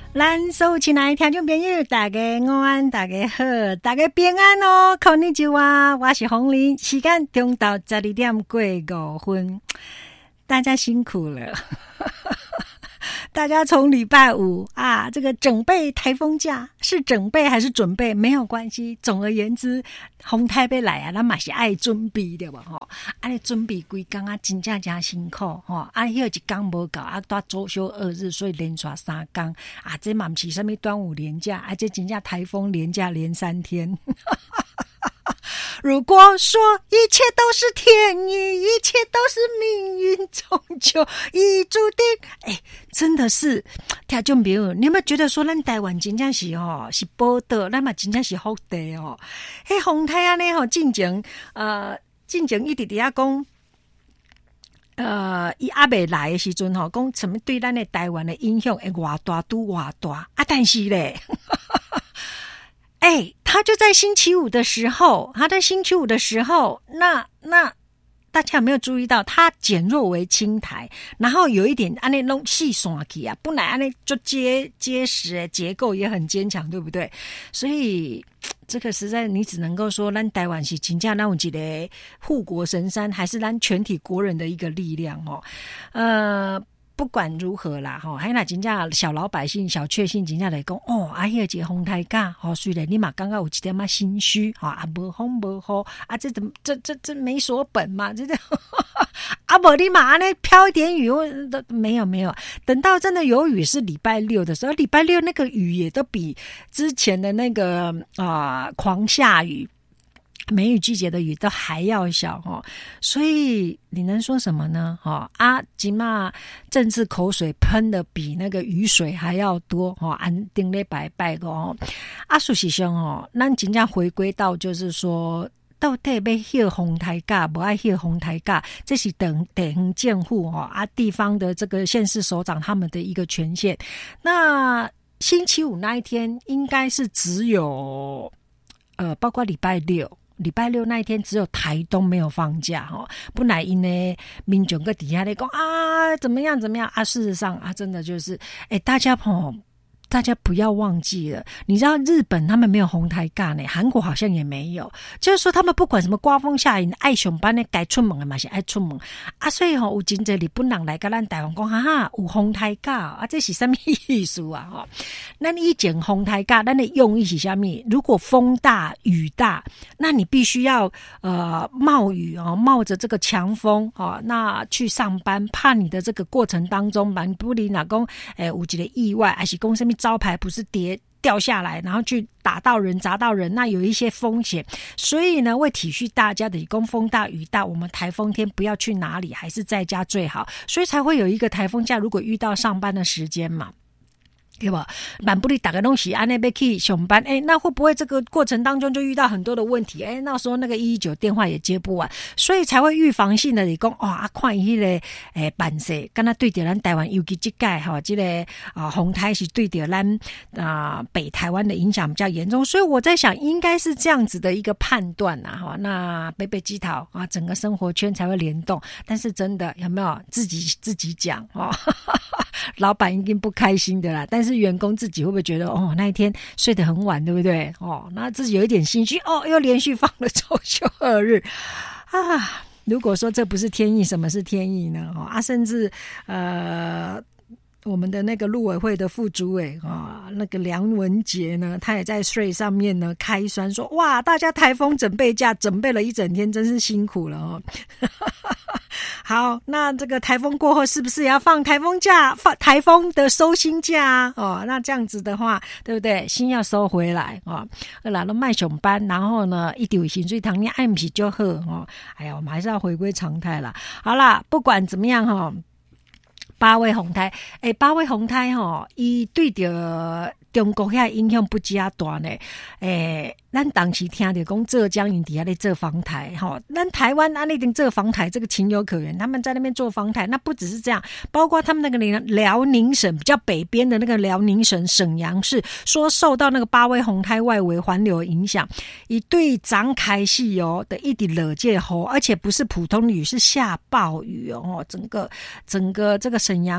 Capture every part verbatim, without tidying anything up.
咱所有亲爱的听众朋友，大家午安，大家好，大家平安哦！こんにちは，我是洪玲，时间中到十二点过五分，大家辛苦了。大家从礼拜五啊，这个准备台风假是准备还是准备没有关系。总而言之，风台要来啊，咱嘛是爱准备的吧吼。啊，你准备几天啊，真正真辛苦吼。啊，迄个一天无够啊，带周休二日，所以连续三天啊，这嘛不是什么端午连假，啊，这真正台风连假连三天。如果说一切都是天意，一切都是命运，终究已注定。哎，真的是听众朋友，你有没有觉得说咱台湾真正是吼是宝岛，咱嘛真正是福地哦？迄风台安尼吼，进前呃进前一直伫遐讲。呃，伊还未来的时阵吼，讲什么对咱的台湾的影响会偌大拄偌大啊？但是咧。哎，他就在星期五的时候，他在星期五的时候，那那大家有没有注意到，他减弱为轻台，然后有一点按那弄细刷起啊，不然按那就结结实，结构也很坚强，对不对？所以这个实在你只能够说，咱台湾是真正咱有一个护国神山，还是咱全体国人的一个力量哦，呃。不管如何啦，吼，还那真正小老百姓、小确幸真正来讲，哦，啊，迄个一个风台假，吼，虽然你嘛刚刚有一点嘛心虚，吼，啊，无风无雨，啊，这怎么这这这没锁本嘛，这这，啊，无你嘛安尼飘一点雨，没有没有，等到真的有雨是礼拜六的时候，礼拜六那个雨也都比之前的那个啊、呃、狂下雨。梅雨季节的雨都还要小哦，所以你能说什么呢？哦啊，起码政治口水喷的比那个雨水还要多哦，安定咧拜拜个哦。啊，事实上哦，咱真正回归到就是说，到底要迄风台假，不爱迄风台假，这是等地方政府哦啊地方的这个县市首长他们的一个权限。那星期五那一天应该是只有呃，包括礼拜六。礼拜六那一天只有台东没有放假哦，不然因呢民众个底下来讲啊怎么样怎么样啊，事实上啊真的就是哎、欸、大家朋友。大家不要忘记了，你知道日本他们没有红台假呢，韩国好像也没有，就是说他们不管什么刮风下雨，爱上班呢该出门的嘛是爱出门啊，所以吼、哦、有真侪日本人来跟咱台湾讲哈哈有红台假啊，这是什么意思啊？哈、哦，那你讲红台假，咱的用意是什么？如果风大雨大，那你必须要呃冒雨哦，冒着这个强风哦，那去上班，怕你的这个过程当中，蛮不离哪讲诶有一个意外，还是讲什么？招牌不是跌掉下来，然后去打到人、砸到人，那有一些风险。所以呢，为体恤大家的，供风大雨大，我们台风天不要去哪里，还是在家最好。所以才会有一个台风假，如果遇到上班的时间嘛。对吧？满不里打个东西，安内被去上班，哎，那会不会这个过程当中就遇到很多的问题？哎，那时候那个一一九电话也接不完，所以才会预防性的，你讲哇，看伊迄个诶办事，跟他对着咱台湾，尤其这届哈，这个啊洪台是对着咱啊北台湾的影响比较严重，所以我在想，应该是这样子的一个判断呐，哈，那北北基桃啊，整个生活圈才会联动。但是真的有没有自己自己讲哦？老板一定不开心的啦，但是员工自己会不会觉得哦，那一天睡得很晚，对不对？哦，那自己有一点心虚哦，又连续放了周休二日啊。如果说这不是天意，什么是天意呢？哦啊，甚至呃。我们的那个陆委会的副主委啊，那个梁文杰呢，他也在税上面呢开酸说，哇，大家台风准备假准备了一整天，真是辛苦了哦。好，那这个台风过后是不是也要放台风假，放台风的收心假啊？哦，那这样子的话，对不对？心要收回来啊，然后卖上班，然后呢，一丢薪水糖你爱不起就喝哦。哎呀，我们还是要回归常态啦。好啦，不管怎么样哈、哦。八位红台，诶、欸，八位红台吼，伊对着中国遐影响不加大呢。诶、欸，咱当时听到讲浙江因底下咧做防台，吼，咱台湾安那定做防台，这个情有可原。他们在那边做防台，那不只是这样，包括他们那个辽宁省比较北边的那个辽宁省沈阳市，说受到那个八位红台外围环流影响，以对涨开始哦的一滴落界雨，而且不是普通雨，是下暴雨哦，整个整个这个沈阳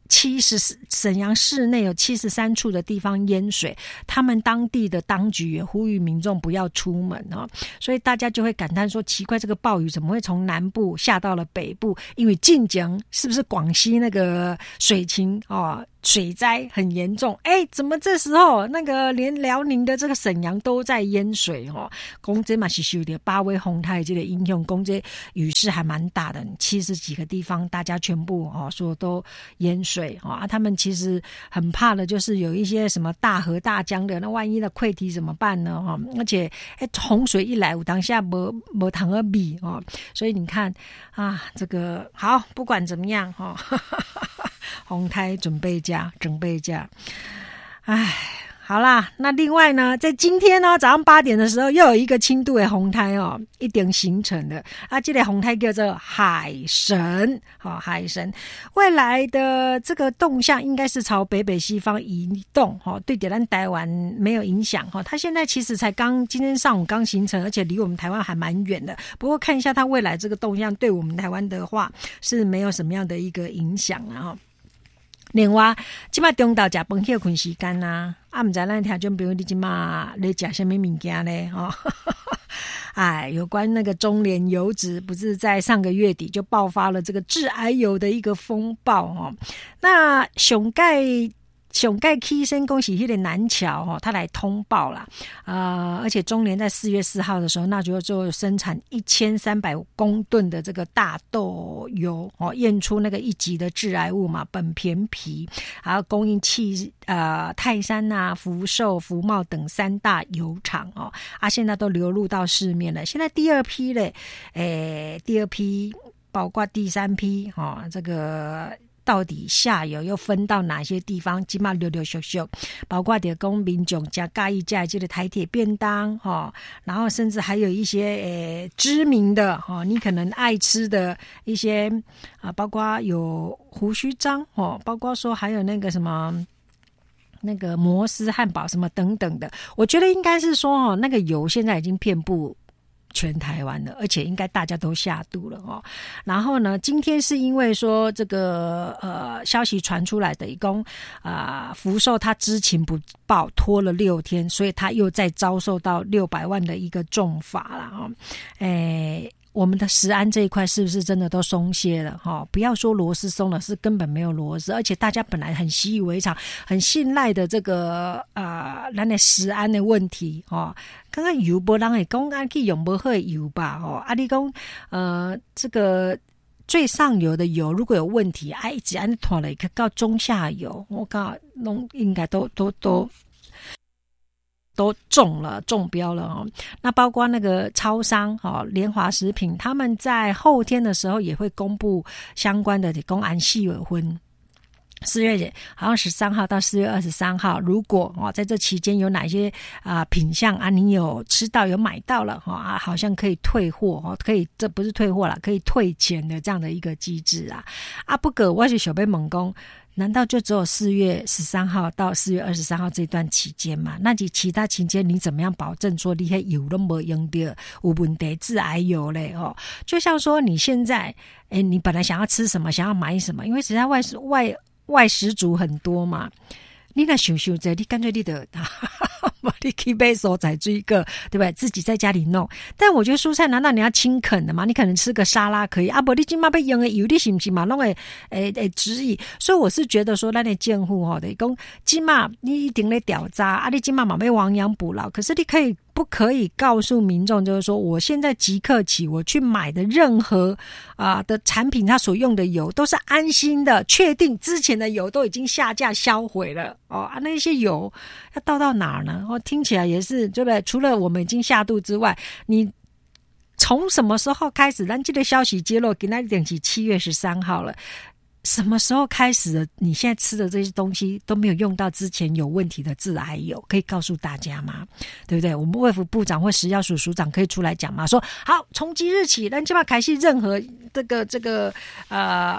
七十沈阳市内有七十三处的地方淹水，他们当地的当局也呼吁民众不要出门哦，所以大家就会感叹说，奇怪，这个暴雨怎么会从南部下到了北部？因为晋江是不是广西那个水情哦？水灾很严重，哎，怎么这时候那个连辽宁的这个沈阳都在淹水哦？公这嘛是受到八位洪台这个影响，公这雨势还蛮大的，七十几个地方大家全部哦说都淹水哦啊，他们其实很怕的就是有一些什么大河大江的，那万一的溃堤怎么办呢？哈、哦，而且哎洪水一来，有当下没没糖而比哦，所以你看啊，这个好不管怎么样哈。哦洪台准备假，准备假，哎，好啦，那另外呢，在今天呢早上八点的时候，又有一个轻度的洪台哦，一点形成的啊，这个洪台叫做海神，好、哦、海神，未来的这个动向应该是朝北北西方移动，哈、哦，对咱台湾没有影响哈、哦，它现在其实才刚今天上午刚形成，而且离我们台湾还蛮远的。不过看一下它未来这个动向，对我们台湾的话是没有什么样的一个影响啊哈。另外，即摆中昼食饭休困时间啊，啊，唔知咱听众朋友你即摆咧食什么物件咧？哦，哎，有关那个中联油脂，不是在上个月底就爆发了这个致癌油的一个风暴哦。那上盖。上盖起先恭喜迄个南桥哦，他来通报啦，呃，而且中联在四月四号的时候，那就就生产一千三百公吨的这个大豆油哦，验出那个一级的致癌物嘛，苯醃醚，还有供应气呃泰山啊、福寿、福茂等三大油厂哦，啊，现在都流入到市面了。现在第二批嘞，诶，第二批包括第三批哦，这个。到底下游又分到哪些地方？起码溜溜咻咻，包括的公民众加介意加这个台铁便当哈、哦，然后甚至还有一些诶知名的哈、哦，你可能爱吃的一些啊，包括有胡须章哦，包括说还有那个什么。那个摩斯汉堡什么等等的，我觉得应该是说哦，那个油现在已经遍布。全台湾的，而且应该大家都下肚了哦。然后呢，今天是因为说这个呃消息传出来的，一共啊福寿他知情不报，拖了六天，所以他又再遭受到六百万的一个重罚了哦。诶。我们的食安这一块是不是真的都松懈了哈？不要说螺丝松了，是根本没有螺丝，而且大家本来很习以为常、很信赖的这个啊，咱的食安的问题哦。刚刚油无人会讲啊，去用无好的油吧哦。啊，你讲呃，这个最上游的油如果有问题，啊，一直按拖了一个到中下游，我讲拢应该都都都。都中了中标了哦，那包括那个超商哦，联华食品，他们在后天的时候也会公布相关的公安细尾婚。四月好像十三号到四月二十三号，如果哦在这期间有哪些啊、呃、品项啊，你有吃到有买到了哈、哦、啊，好像可以退货哦，可以这不是退货啦，可以退钱的这样的一个机制啊。啊，不过我是小贝猛攻。难道就只有四月十三号到四月二十三号这段期间嘛？那你其他期间你怎么样保证说你那油都没用到有问题致癌油嘞？哦，就像说你现在，哎，你本来想要吃什么，想要买什么，因为实在外外外食族很多嘛。你那想想这，你干脆你的，你去买蔬菜水果，对不对？自己在家里弄。但我觉得蔬菜难道你要清啃的吗？你可能吃个沙拉可以啊，不，你今嘛被用的油，你是不是嘛弄会诶诶质疑？所以我是觉得说，咱的健护吼的，讲今嘛你一定咧调查啊，你今嘛嘛被亡羊补牢，可是你可以。不可以告诉民众，就是说，我现在即刻起，我去买的任何啊、呃、的产品，它所用的油都是安心的，确定之前的油都已经下架销毁了哦啊，那些油要倒到哪儿呢？哦，听起来也是对不对？除了我们已经下肚之外，你从什么时候开始？咱这个消息揭露，给那点起七月十三号了。什么时候开始的？你现在吃的这些东西都没有用到之前有问题的致癌油，可以告诉大家吗？对不对？我们卫福部长或食药署署长可以出来讲嘛？说好，从即日起，咱就要开始任何这个这个呃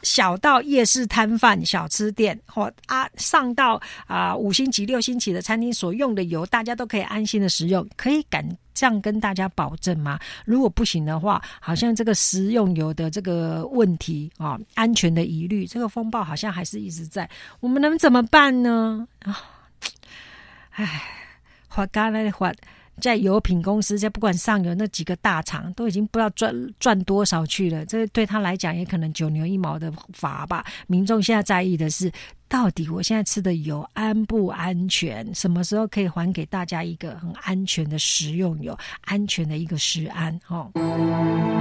小到夜市摊贩、小吃店，或啊上到啊五星级、六星级的餐厅所用的油，大家都可以安心的食用，可以敢这样跟大家保证吗？如果不行的话，好像这个食用油的这个问题啊，安全的疑虑，这个风暴好像还是一直在，我们能怎么办呢？啊，唉，发干了发。在油品公司，在不管上游那几个大厂，都已经不知道赚赚多少去了。这对他来讲，也可能九牛一毛的罚吧。民众现在在意的是，到底我现在吃的油安不安全？什么时候可以还给大家一个很安全的食用油，安全的一个食安？哦。